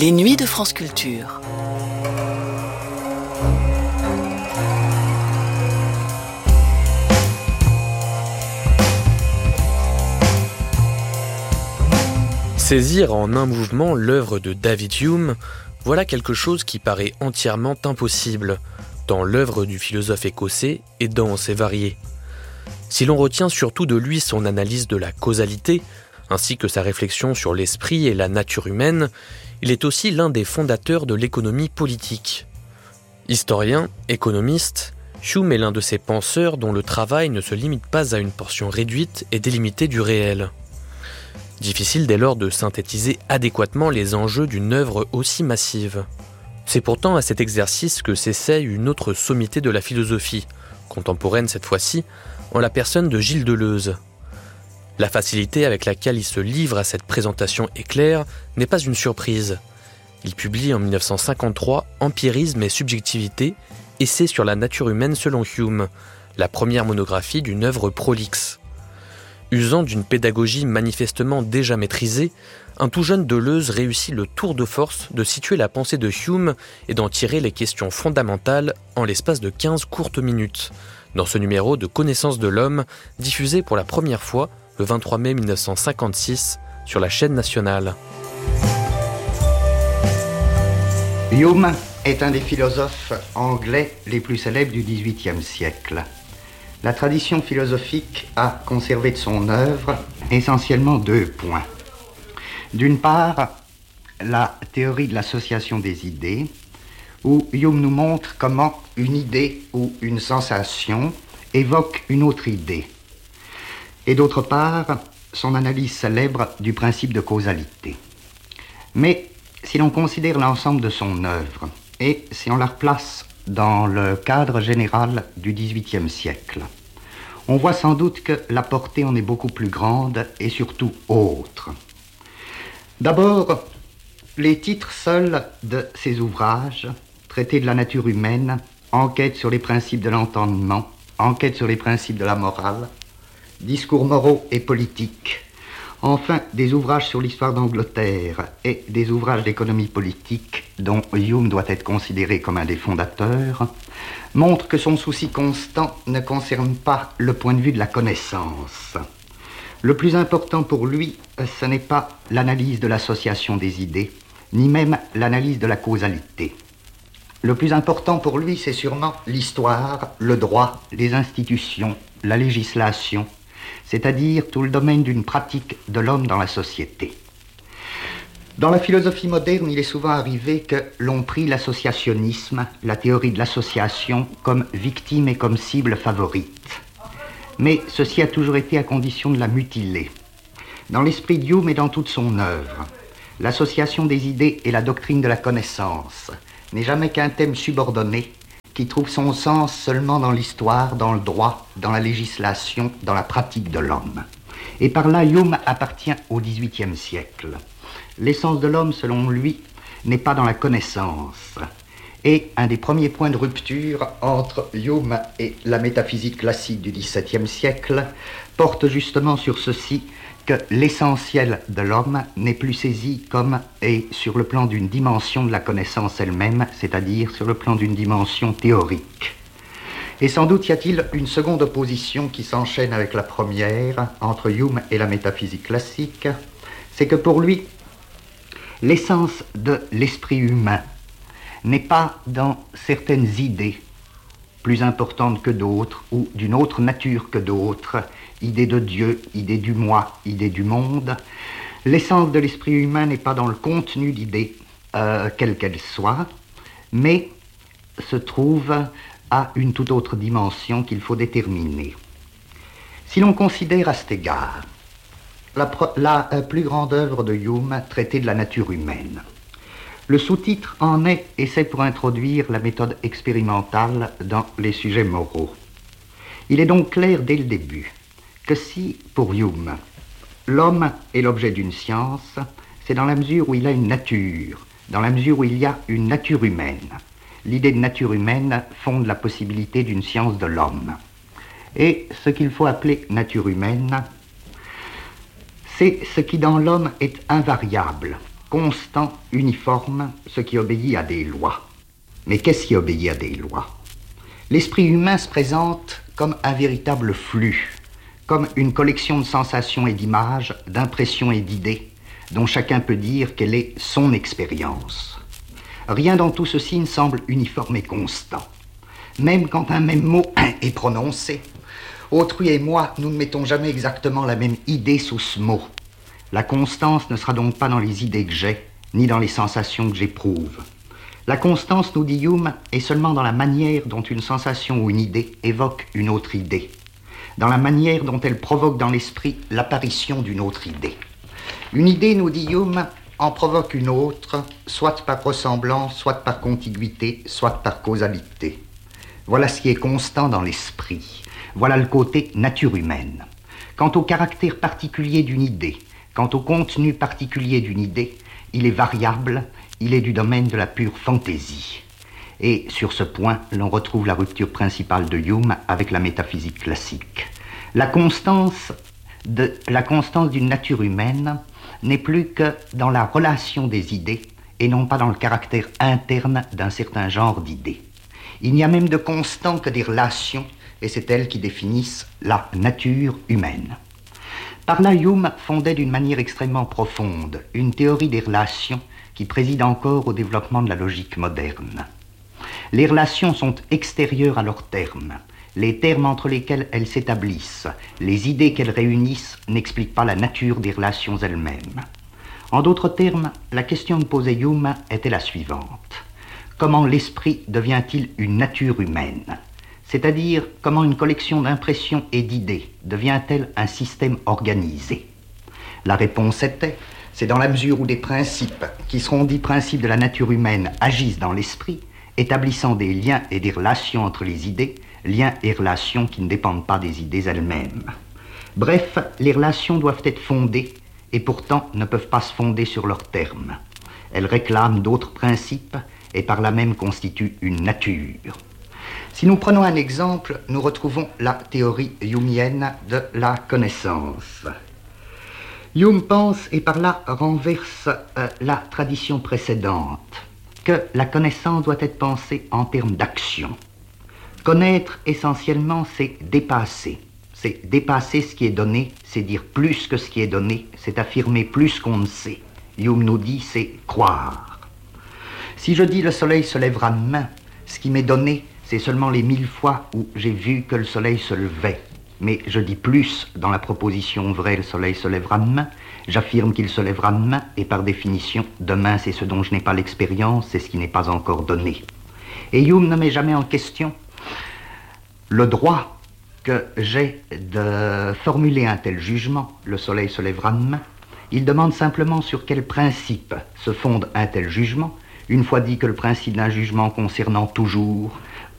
Les nuits de France Culture. Saisir en un mouvement l'œuvre de David Hume, voilà quelque chose qui paraît entièrement impossible dans l'œuvre du philosophe écossais et dans ses variés. Si l'on retient surtout de lui son analyse de la causalité, ainsi que sa réflexion sur l'esprit et la nature humaine, il est aussi l'un des fondateurs de l'économie politique. Historien, économiste, Hume est l'un de ces penseurs dont le travail ne se limite pas à une portion réduite et délimitée du réel. Difficile dès lors de synthétiser adéquatement les enjeux d'une œuvre aussi massive. C'est pourtant à cet exercice que s'essaye une autre sommité de la philosophie, contemporaine cette fois-ci, en la personne de Gilles Deleuze. La facilité avec laquelle il se livre à cette présentation éclair n'est pas une surprise. Il publie en 1953 Empirisme et subjectivité, essai sur la nature humaine selon Hume, la première monographie d'une œuvre prolixe. Usant d'une pédagogie manifestement déjà maîtrisée, un tout jeune Deleuze réussit le tour de force de situer la pensée de Hume et d'en tirer les questions fondamentales en l'espace de 15 courtes minutes, dans ce numéro de Connaissance de l'homme, diffusé pour la première fois le 23 mai 1956 sur la chaîne nationale. Hume est un des philosophes anglais les plus célèbres du XVIIIe siècle. La tradition philosophique a conservé de son œuvre essentiellement 2 points. D'une part, la théorie de l'association des idées, où Hume nous montre comment une idée ou une sensation évoque une autre idée. Et d'autre part, son analyse célèbre du principe de causalité. Mais si l'on considère l'ensemble de son œuvre, et si on la replace dans le cadre général du XVIIIe siècle, on voit sans doute que la portée en est beaucoup plus grande et surtout autre. D'abord, les titres seuls de ses ouvrages, Traité de la nature humaine, Enquête sur les principes de l'entendement, Enquête sur les principes de la morale, Discours moraux et politiques, enfin des ouvrages sur l'histoire d'Angleterre et des ouvrages d'économie politique dont Hume doit être considéré comme un des fondateurs, montrent que son souci constant ne concerne pas le point de vue de la connaissance. Le plus important pour lui, ce n'est pas l'analyse de l'association des idées, ni même l'analyse de la causalité. Le plus important pour lui, c'est sûrement l'histoire, le droit, les institutions, la législation, c'est-à-dire tout le domaine d'une pratique de l'homme dans la société. Dans la philosophie moderne, il est souvent arrivé que l'on prie l'associationnisme, la théorie de l'association, comme victime et comme cible favorite. Mais ceci a toujours été à condition de la mutiler. Dans l'esprit d'Hume et dans toute son œuvre, l'association des idées et la doctrine de la connaissance n'est jamais qu'un thème subordonné qui trouve son sens seulement dans l'histoire, dans le droit, dans la législation, dans la pratique de l'homme. Et par là, Hume appartient au XVIIIe siècle. L'essence de l'homme, selon lui, n'est pas dans la connaissance. Et un des premiers points de rupture entre Hume et la métaphysique classique du XVIIe siècle porte justement sur ceci, que l'essentiel de l'homme n'est plus saisi comme et sur le plan d'une dimension de la connaissance elle-même, c'est-à-dire sur le plan d'une dimension théorique. Et sans doute y a-t-il une seconde opposition qui s'enchaîne avec la première entre Hume et la métaphysique classique, c'est que pour lui, l'essence de l'esprit humain n'est pas dans certaines idées plus importantes que d'autres ou d'une autre nature que d'autres, idée de Dieu, idée du moi, idée du monde. L'essence de l'esprit humain n'est pas dans le contenu d'idées, quelle qu'elle soit, mais se trouve à une toute autre dimension qu'il faut déterminer. Si l'on considère à cet égard la plus grande œuvre de Hume, Traité de la nature humaine, le sous-titre en est « Essai pour introduire la méthode expérimentale dans les sujets moraux ». Il est donc clair dès le début que si, pour Hume, l'homme est l'objet d'une science, c'est dans la mesure où il a une nature, dans la mesure où il y a une nature humaine. L'idée de nature humaine fonde la possibilité d'une science de l'homme. Et ce qu'il faut appeler nature humaine, c'est ce qui dans l'homme est invariable, constant, uniforme, ce qui obéit à des lois. Mais qu'est-ce qui obéit à des lois? L'esprit humain se présente comme un véritable flux, comme une collection de sensations et d'images, d'impressions et d'idées, dont chacun peut dire quelle est son expérience. Rien dans tout ceci ne semble uniforme et constant. Même quand un même mot est prononcé, autrui et moi, nous ne mettons jamais exactement la même idée sous ce mot. La constance ne sera donc pas dans les idées que j'ai, ni dans les sensations que j'éprouve. La constance, nous dit Hume, est seulement dans la manière dont une sensation ou une idée évoque une autre idée, dans la manière dont elle provoque dans l'esprit l'apparition d'une autre idée. Une idée, nous dit Hume, en provoque une autre, soit par ressemblance, soit par contiguïté, soit par causalité. Voilà ce qui est constant dans l'esprit. Voilà le côté nature humaine. Quant au caractère particulier d'une idée, quant au contenu particulier d'une idée, il est variable, il est du domaine de la pure fantaisie. Et sur ce point, l'on retrouve la rupture principale de Hume avec la métaphysique classique. La constance d'une nature humaine n'est plus que dans la relation des idées et non pas dans le caractère interne d'un certain genre d'idées. Il n'y a même de constant que des relations, et c'est elles qui définissent la nature humaine. Par là, Hume fondait d'une manière extrêmement profonde une théorie des relations qui préside encore au développement de la logique moderne. Les relations sont extérieures à leurs termes. Les termes entre lesquels elles s'établissent, les idées qu'elles réunissent n'expliquent pas la nature des relations elles-mêmes. En d'autres termes, la question que posait Hume était la suivante. Comment l'esprit devient-il une nature humaine? C'est-à-dire, comment une collection d'impressions et d'idées devient-elle un système organisé? La réponse était, c'est dans la mesure où des principes, qui seront dits principes de la nature humaine, agissent dans l'esprit, établissant des liens et des relations entre les idées, liens et relations qui ne dépendent pas des idées elles-mêmes. Bref, les relations doivent être fondées, et pourtant ne peuvent pas se fonder sur leurs termes. Elles réclament d'autres principes, et par là même constituent une nature. Si nous prenons un exemple, nous retrouvons la théorie humienne de la connaissance. Hume pense, et par là renverse la tradition précédente, que la connaissance doit être pensée en termes d'action. Connaître, essentiellement, c'est dépasser. C'est dépasser ce qui est donné, c'est dire plus que ce qui est donné, c'est affirmer plus qu'on ne sait. Hume nous dit, c'est croire. Si je dis le soleil se lèvera demain, ce qui m'est donné, c'est seulement les 1000 fois où j'ai vu que le soleil se levait. Mais je dis plus dans la proposition vraie, le soleil se lèvera demain. J'affirme qu'il se lèvera demain, et par définition, demain c'est ce dont je n'ai pas l'expérience, c'est ce qui n'est pas encore donné. Et Hume ne met jamais en question le droit que j'ai de formuler un tel jugement, le soleil se lèvera demain. Il demande simplement sur quel principe se fonde un tel jugement, une fois dit que le principe d'un jugement concernant toujours